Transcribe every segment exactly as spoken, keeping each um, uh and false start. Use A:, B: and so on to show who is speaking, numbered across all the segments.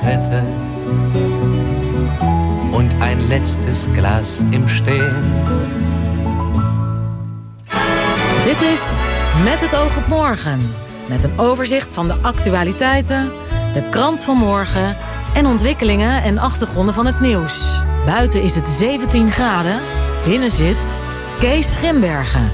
A: Kette und ein letztes Glas im Stehen.
B: Dit is Met het oog op morgen. Met een overzicht van de actualiteiten, de krant van morgen en ontwikkelingen en achtergronden van het nieuws. Buiten is het zeventien graden, binnen zit Kees Grimbergen.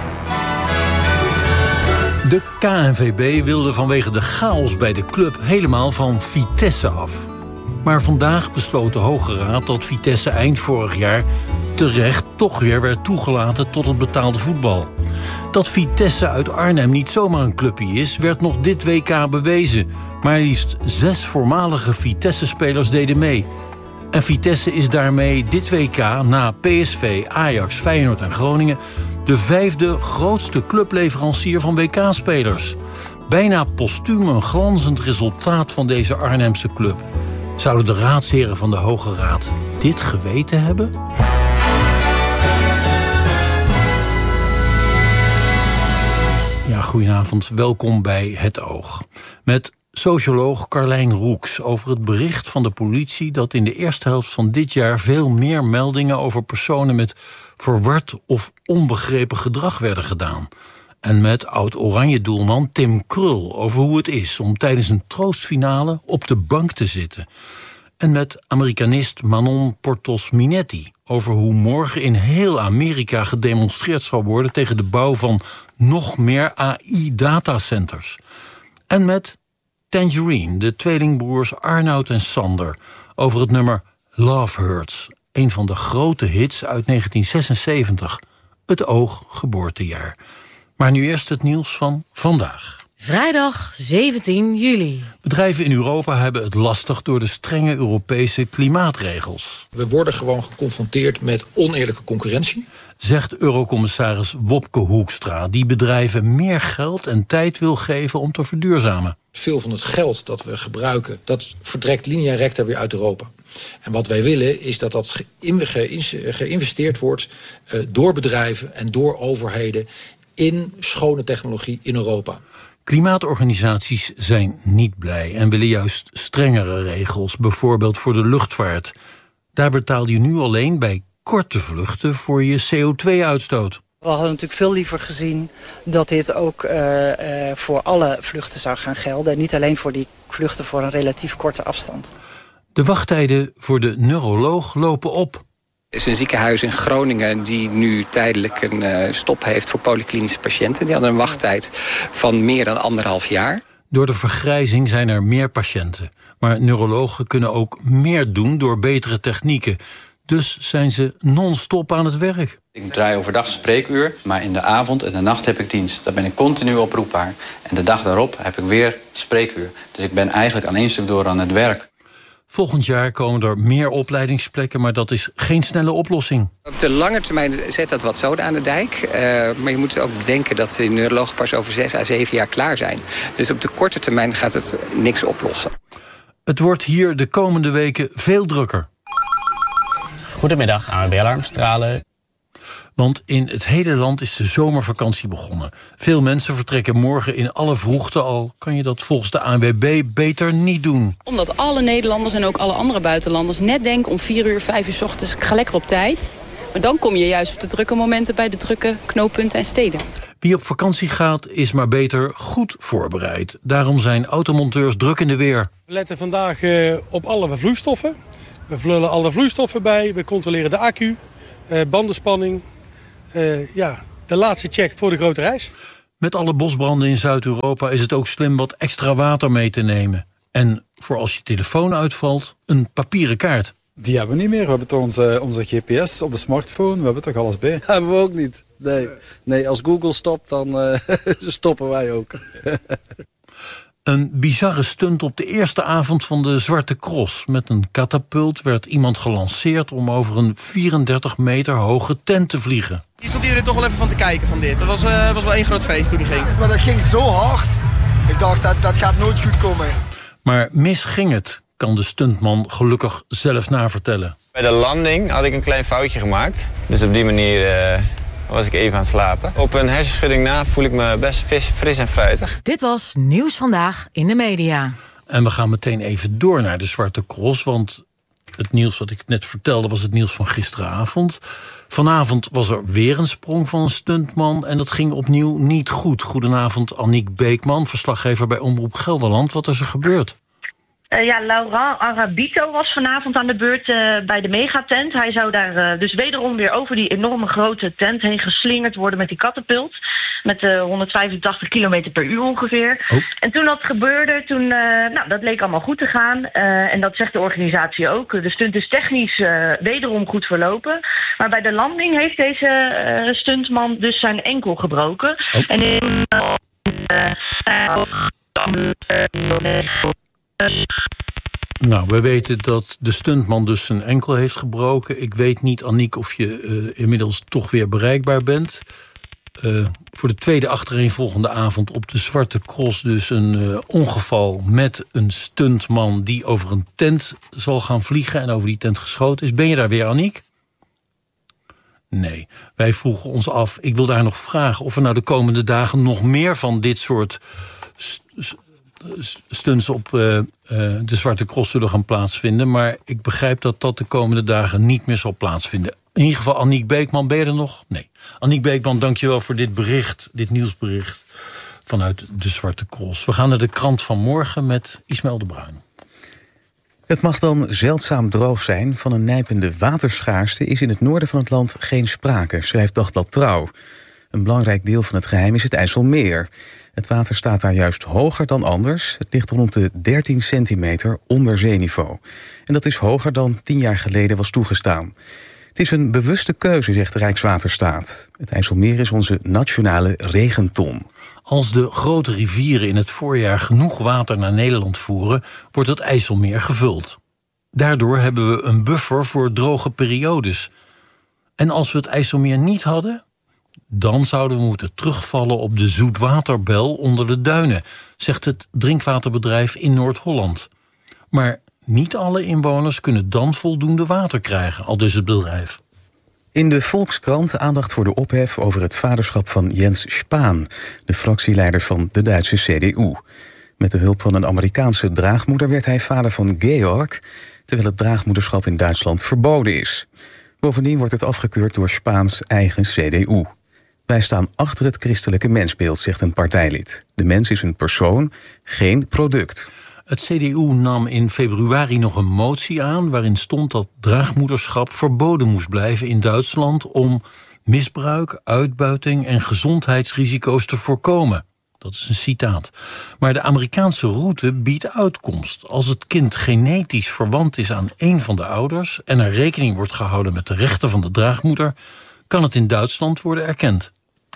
C: De K N V B wilde vanwege de chaos bij de club helemaal van Vitesse af. Maar vandaag besloot de Hoge Raad dat Vitesse eind vorig jaar terecht toch weer werd toegelaten tot het betaalde voetbal. Dat Vitesse uit Arnhem niet zomaar een clubje is, werd nog dit W K bewezen. Maar liefst zes voormalige Vitesse-spelers deden mee. En Vitesse is daarmee dit W K na P S V, Ajax, Feyenoord en Groningen de vijfde grootste clubleverancier van W K-spelers. Bijna postuum een glanzend resultaat van deze Arnhemse club. Zouden de raadsheren van de Hoge Raad dit geweten hebben? Ja, goedenavond. Welkom bij Het Oog. Met socioloog Carlijn Roeks over het bericht van de politie dat in de eerste helft van dit jaar veel meer meldingen over personen met verward of onbegrepen gedrag werden gedaan. En met oud-Oranje-doelman Tim Krul over hoe het is om tijdens een troostfinale op de bank te zitten. En met Amerikanist Manon Portos-Minetti over hoe morgen in heel Amerika gedemonstreerd zal worden tegen de bouw van nog meer A I-datacenters. En met Tangerine, de tweelingbroers Arnoud en Sander, over het nummer Love Hurts, een van de grote hits uit negentien zesenzeventig, het Oog geboortejaar. Maar nu eerst het nieuws van vandaag.
B: Vrijdag zeventien juli.
C: Bedrijven in Europa hebben het lastig door de strenge Europese klimaatregels.
D: We worden gewoon geconfronteerd met oneerlijke concurrentie,
C: zegt Eurocommissaris Wopke Hoekstra, die bedrijven meer geld en tijd wil geven om te verduurzamen.
D: Veel van het geld dat we gebruiken, dat vertrekt linea recta weer uit Europa. En wat wij willen is dat dat geïnvesteerd wordt uh, door bedrijven en door overheden in schone technologie in Europa.
C: Klimaatorganisaties zijn niet blij en willen juist strengere regels, bijvoorbeeld voor de luchtvaart. Daar betaal je nu alleen bij korte vluchten voor je C O twee uitstoot.
E: We hadden natuurlijk veel liever gezien dat dit ook uh, uh, voor alle vluchten zou gaan gelden. En niet alleen voor die vluchten voor een relatief korte afstand.
C: De wachttijden voor de neuroloog lopen op.
F: Er is een ziekenhuis in Groningen die nu tijdelijk een uh, stop heeft voor polyklinische patiënten. Die hadden een wachttijd van meer dan anderhalf jaar.
C: Door de vergrijzing zijn er meer patiënten. Maar neurologen kunnen ook meer doen door betere technieken. Dus zijn ze non-stop aan het werk.
G: Ik draai overdag spreekuur, maar in de avond en de nacht heb ik dienst. Dan ben ik continu oproepbaar. En de dag daarop heb ik weer spreekuur. Dus ik ben eigenlijk aan één stuk door aan het werk.
C: Volgend jaar komen er meer opleidingsplekken, maar dat is geen snelle oplossing.
F: Op de lange termijn zet dat wat zoden aan de dijk. Uh, maar je moet ook bedenken dat de neurologen pas over zes à zeven jaar klaar zijn. Dus op de korte termijn gaat het niks oplossen.
C: Het wordt hier de komende weken veel drukker.
H: Goedemiddag, A N W B Alarmstralen.
C: Want in het hele land is de zomervakantie begonnen. Veel mensen vertrekken morgen in alle vroegte, al kan je dat volgens de A N W B beter niet doen.
I: Omdat alle Nederlanders en ook alle andere buitenlanders net denken om vier uur, vijf uur 's ochtends, ik ga lekker op tijd. Maar dan kom je juist op de drukke momenten bij de drukke knooppunten en steden.
C: Wie op vakantie gaat is maar beter goed voorbereid. Daarom zijn automonteurs druk in de weer.
J: We letten vandaag uh, op alle vloeistoffen. We vullen alle vloeistoffen bij, we controleren de accu, uh, bandenspanning. Uh, ja, de laatste check voor de grote reis.
C: Met alle bosbranden in Zuid-Europa is het ook slim wat extra water mee te nemen. En voor als je telefoon uitvalt, een papieren kaart.
K: Die hebben we niet meer. We hebben toch onze, onze G P S op de smartphone. We hebben toch alles bij.
L: Hebben we ook niet. Nee, nee als Google stopt, dan uh, stoppen wij ook.
C: Een bizarre stunt op de eerste avond van de Zwarte Cross. Met een katapult werd iemand gelanceerd om over een vierendertig meter hoge tent te vliegen.
M: Hier stond iedereen toch wel even van te kijken van dit. Het was, uh, was wel één groot feest toen die ging.
N: Maar dat ging zo hard. Ik dacht, dat, dat gaat nooit goed komen.
C: Maar misging het, kan de stuntman gelukkig zelf navertellen.
O: Bij de landing had ik een klein foutje gemaakt. Dus op die manier uh, was ik even aan het slapen. Op een hersenschudding na voel ik me best fris, fris en fruitig.
B: Dit was Nieuws Vandaag in de Media.
C: En we gaan meteen even door naar de Zwarte Cross, want het nieuws wat ik net vertelde was het nieuws van gisteravond. Vanavond was er weer een sprong van een stuntman en dat ging opnieuw niet goed. Goedenavond, Aniek Beekman, verslaggever bij Omroep Gelderland. Wat is er gebeurd?
P: Uh, ja, Laurent Arabito was vanavond aan de beurt uh, bij de megatent. Hij zou daar uh, dus wederom weer over die enorme grote tent heen geslingerd worden met die katapult. Met uh, honderdvijfentachtig kilometer per uur ongeveer. Oh. En toen dat gebeurde, toen, uh, nou, dat leek allemaal goed te gaan. Uh, en dat zegt de organisatie ook. De stunt is technisch uh, wederom goed verlopen. Maar bij de landing heeft deze uh, stuntman dus zijn enkel gebroken. Oh. En in, uh, uh,
C: Nou, we weten dat de stuntman dus zijn enkel heeft gebroken. Ik weet niet, Aniek, of je uh, inmiddels toch weer bereikbaar bent. Uh, voor de tweede achtereenvolgende avond op de Zwarte Cross dus een uh, ongeval met een stuntman die over een tent zal gaan vliegen en over die tent geschoten is. Ben je daar weer, Aniek? Nee, wij vroegen ons af, ik wil daar nog vragen of er nou de komende dagen nog meer van dit soort st- stunts op uh, uh, de Zwarte Cross zullen gaan plaatsvinden. Maar ik begrijp dat dat de komende dagen niet meer zal plaatsvinden. In ieder geval, Aniek Beekman, ben je er nog? Nee. Aniek Beekman, dankjewel voor dit bericht, dit nieuwsbericht vanuit de Zwarte Cross. We gaan naar de krant van morgen met Ismaël de Bruin.
Q: Het mag dan zeldzaam droog zijn. Van een nijpende waterschaarste is in het noorden van het land geen sprake, schrijft Dagblad Trouw. Een belangrijk deel van het geheim is het IJsselmeer. Het water staat daar juist hoger dan anders. Het ligt rond de dertien centimeter onder zeeniveau. En dat is hoger dan tien jaar geleden was toegestaan. Het is een bewuste keuze, zegt de Rijkswaterstaat. Het IJsselmeer is onze nationale regenton.
C: Als de grote rivieren in het voorjaar genoeg water naar Nederland voeren, wordt het IJsselmeer gevuld. Daardoor hebben we een buffer voor droge periodes. En als we het IJsselmeer niet hadden, dan zouden we moeten terugvallen op de zoetwaterbel onder de duinen, zegt het drinkwaterbedrijf in Noord-Holland. Maar niet alle inwoners kunnen dan voldoende water krijgen, aldus het bedrijf.
Q: In de Volkskrant aandacht voor de ophef over het vaderschap van Jens Spahn, de fractieleider van de Duitse C D U. Met de hulp van een Amerikaanse draagmoeder werd hij vader van Georg, terwijl het draagmoederschap in Duitsland verboden is. Bovendien wordt het afgekeurd door Spahns eigen C D U. Wij staan achter het christelijke mensbeeld, zegt een partijlid. De mens is een persoon, geen product.
C: Het C D U nam in februari nog een motie aan waarin stond dat draagmoederschap verboden moest blijven in Duitsland om misbruik, uitbuiting en gezondheidsrisico's te voorkomen. Dat is een citaat. Maar de Amerikaanse route biedt uitkomst. Als het kind genetisch verwant is aan één van de ouders en er rekening wordt gehouden met de rechten van de draagmoeder, kan het in Duitsland worden erkend.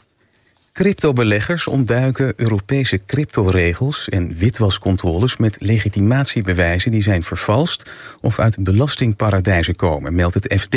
Q: Cryptobeleggers ontduiken Europese cryptoregels en witwascontroles met legitimatiebewijzen die zijn vervalst of uit belastingparadijzen komen, meldt het F D.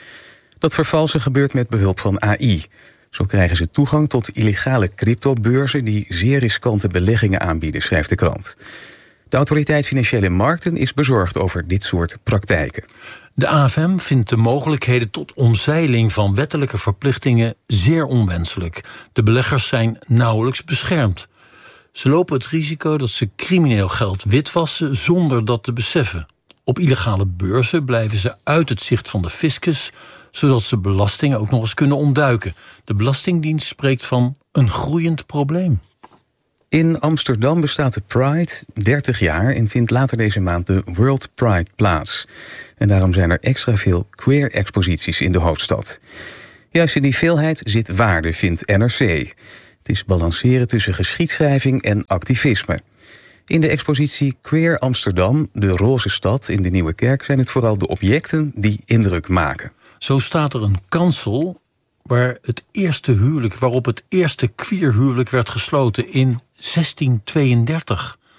Q: Dat vervalsen gebeurt met behulp van A I. Zo krijgen ze toegang tot illegale cryptobeurzen die zeer riskante beleggingen aanbieden, schrijft de krant. De Autoriteit Financiële Markten is bezorgd over dit soort praktijken.
C: De A F M vindt de mogelijkheden tot omzeiling van wettelijke verplichtingen zeer onwenselijk. De beleggers zijn nauwelijks beschermd. Ze lopen het risico dat ze crimineel geld witwassen zonder dat te beseffen. Op illegale beurzen blijven ze uit het zicht van de fiscus, zodat ze belastingen ook nog eens kunnen ontduiken. De Belastingdienst spreekt van een groeiend probleem.
Q: In Amsterdam bestaat de Pride dertig jaar en vindt later deze maand de World Pride plaats. En daarom zijn er extra veel queer-exposities in de hoofdstad. Juist in die veelheid zit waarde, vindt N R C. Het is balanceren tussen geschiedschrijving en activisme. In de expositie Queer Amsterdam, de roze stad in de Nieuwe Kerk, zijn het vooral de objecten die indruk maken.
C: Zo staat er een kansel waar het eerste huwelijk, waarop het eerste queerhuwelijk werd gesloten in zestien tweeëndertig.